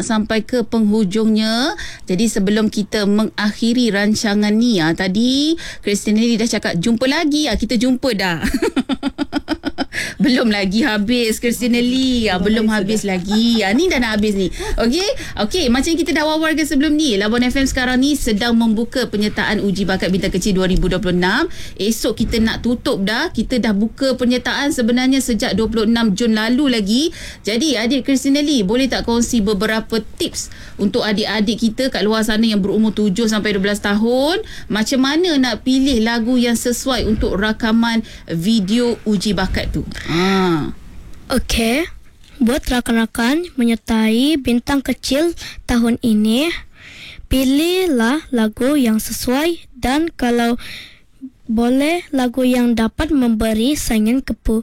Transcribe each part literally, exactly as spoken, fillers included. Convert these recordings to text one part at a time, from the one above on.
sampai ke penghujungnya. Jadi sebelum kita mengakhiri rancangan ni, ah, tadi Christinelly dah cakap jumpa lagi. Ah, kita jumpa dah. Belum lagi habis Christinelly. Ah, belum habis sudah. lagi. Ah, ni dah nak habis ni. Okey. Okey, macam kita dah wawarkan sebelum ni, Labuan F M sekarang ni sedang membuka penyertaan uji bakat bintang kecil dua ribu dua puluh enam. Esok kita nak tutup dah. Kita dah buka penyertaan sebenarnya sejak dua puluh enam Jun lalu lagi. Jadi adik Christinelly, boleh tak kongsi beberapa tips untuk adik-adik kita kat luar sana yang berumur tujuh sampai dua belas tahun, macam mana nak pilih lagu yang sesuai untuk rakaman video uji bakat tu? Ha. Okey. Buat rakan-rakan menyertai bintang kecil tahun ini, pilihlah lagu yang sesuai dan kalau boleh lagu yang dapat memberi saingan kepu,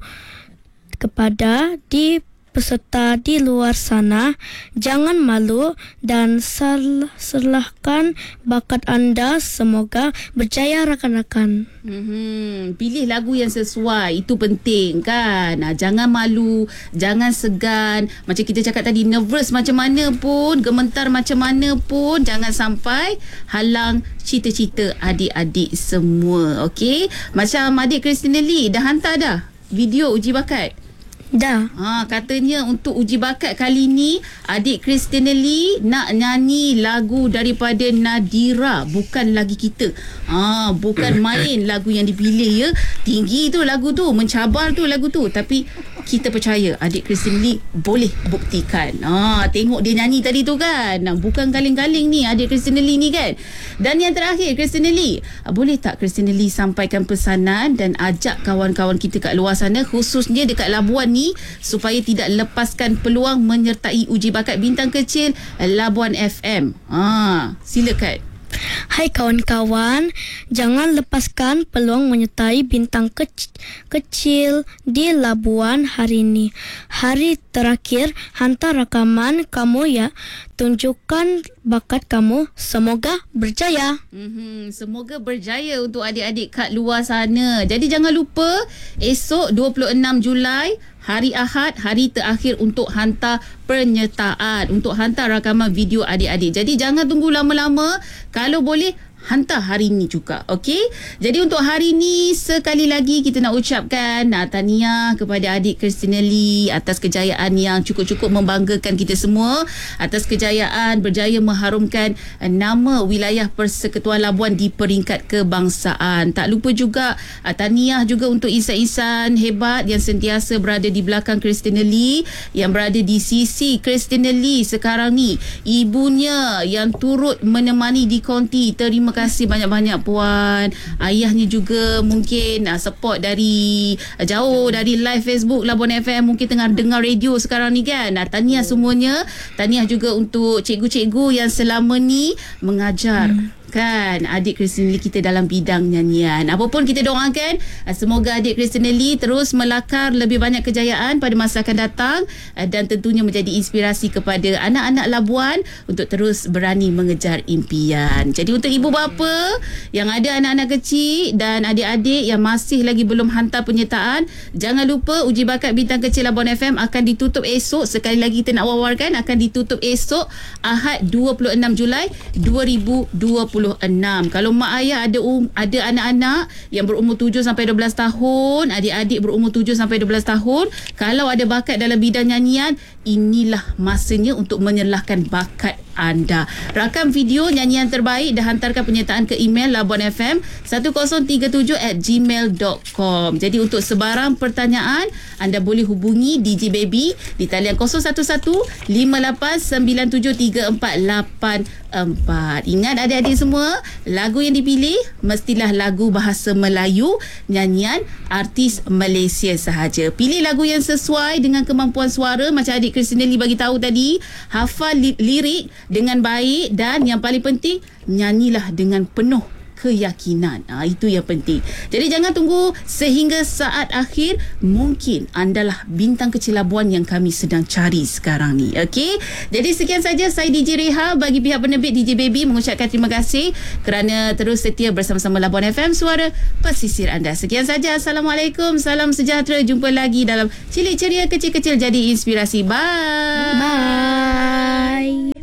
kepada di peserta di luar sana. Jangan malu dan sel- serahkan bakat anda. Semoga berjaya rakan-rakan. Hmm, pilih lagu yang sesuai, itu penting kan. Nah, jangan malu, jangan segan. Macam kita cakap tadi, nervous macam mana pun, gemetar macam mana pun, jangan sampai halang cita-cita adik-adik semua. Okey, macam adik Christinelly dah hantar dah video uji bakat. Dah. Ha, katanya untuk uji bakat kali ni, adik Christinelly nak nyanyi lagu daripada Nadira, bukan lagi kita. Ha, bukan main lagu yang dipilih ya. Tinggi tu lagu tu, mencabar tu lagu tu. Tapi kita percaya adik Christinelly boleh buktikan. Ha, tengok dia nyanyi tadi tu kan. Bukan galing-galing ni adik Christinelly ni kan. Dan yang terakhir, Christinelly, boleh tak Christinelly sampaikan pesanan dan ajak kawan-kawan kita kat luar sana, khususnya dekat Labuan ni, supaya tidak lepaskan peluang menyertai uji bakat bintang kecil Labuan F M. Ha, silakan. Hai kawan-kawan, jangan lepaskan peluang menyertai bintang kec- kecil di Labuan hari ini. Hari terakhir hantar rakaman kamu ya. Tunjukkan bakat kamu. Semoga berjaya. Mm-hmm. Semoga berjaya untuk adik-adik kat luar sana. Jadi jangan lupa, esok dua puluh enam Julai, hari Ahad, hari terakhir untuk hantar penyertaan, untuk hantar rakaman video adik-adik. Jadi jangan tunggu lama-lama. Kalau boleh, hantar hari ni juga. Okey? Jadi untuk hari ni, sekali lagi kita nak ucapkan nah, tahniah kepada adik Christinelly atas kejayaan yang cukup-cukup membanggakan kita semua, atas kejayaan berjaya mengharumkan nama wilayah Persekutuan Labuan di peringkat kebangsaan. Tak lupa juga tahniah juga untuk insan-insan hebat yang sentiasa berada di belakang Christinelly, yang berada di sisi Christinelly sekarang ni. Ibunya yang turut menemani di konti. Terima Terima kasih banyak-banyak puan. Ayahnya juga mungkin uh, support dari uh, jauh dari live Facebook Labuan F M, mungkin tengah dengar radio sekarang ni kan. Uh, tahniah semuanya. Tahniah juga untuk cikgu-cikgu yang selama ni mengajar hmm. kan adik Christinelly kita dalam bidang nyanyian. Apapun kita doakan, semoga adik Christinelly terus melakar lebih banyak kejayaan pada masa akan datang dan tentunya menjadi inspirasi kepada anak-anak Labuan untuk terus berani mengejar impian. Jadi untuk ibu bapa yang ada anak-anak kecil dan adik-adik yang masih lagi belum hantar penyertaan, jangan lupa uji bakat bintang kecil Labuan F M akan ditutup esok. Sekali lagi kita nak wawarkan, akan ditutup esok Ahad dua puluh enam Julai dua ribu dua puluh enam. Kalau mak ayah ada um, ada anak-anak yang berumur tujuh sampai dua belas tahun, adik-adik berumur tujuh sampai dua belas tahun, kalau ada bakat dalam bidang nyanyian, inilah masanya untuk menyerlahkan bakat anda. Rakam video nyanyian terbaik dah hantarkan penyertaan ke email labuan f m satu kosong tiga tujuh at gmail dot com. Jadi untuk sebarang pertanyaan, anda boleh hubungi D J Baby di talian kosong satu satu lima lapan sembilan tujuh tiga empat lapan empat. Ingat adik-adik semua, lagu yang dipilih mestilah lagu bahasa Melayu, nyanyian artis Malaysia sahaja. Pilih lagu yang sesuai dengan kemampuan suara, macam adik Christinelly bagi tahu tadi. Hafal li- lirik dengan baik, dan yang paling penting, nyanyilah dengan penuh keyakinan. Ha, itu yang penting. Jadi jangan tunggu sehingga saat akhir. Mungkin andalah bintang kecil Labuan yang kami sedang cari sekarang ni. Okey? Jadi sekian saja saya D J Reha bagi pihak penerbit D J Baby mengucapkan terima kasih kerana terus setia bersama-sama Labuan F M, suara pesisir anda. Sekian saja. Assalamualaikum. Salam sejahtera. Jumpa lagi dalam Cilik Ceria Kecil-Kecil Jadi Inspirasi. Bye. Bye.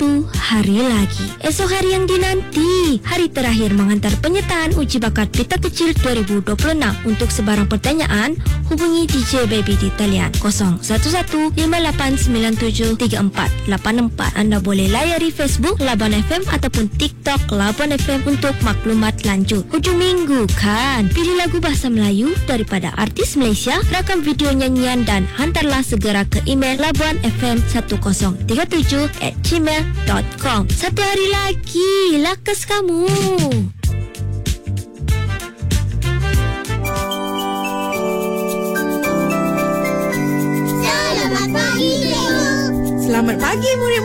satu hari lagi. Esok hari yang dinanti, hari terakhir menghantar penyertaan uji bakat Pita Kecil dua ribu dua puluh enam. Untuk sebarang pertanyaan, hubungi D J Baby di talian kosong satu satu lima lapan sembilan tujuh tiga empat lapan empat. Anda boleh layari Facebook Labuan F M ataupun TikTok Labuan F M untuk maklumat lanjut. Hujung minggu kan? Pilih lagu bahasa Melayu daripada artis Malaysia, rakam video nyanyian dan hantarlah segera ke email labuan f m satu kosong tiga tujuh at gmail dot com. Satu hari lagi, lakas kamu. Selamat pagi, murid.